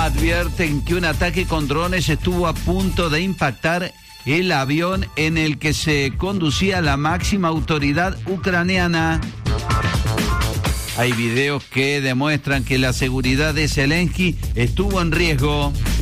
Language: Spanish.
Advierten que un ataque con drones estuvo a punto de impactar el avión en el que se conducía la máxima autoridad ucraniana. Hay videos que demuestran que la seguridad de Zelensky estuvo en riesgo.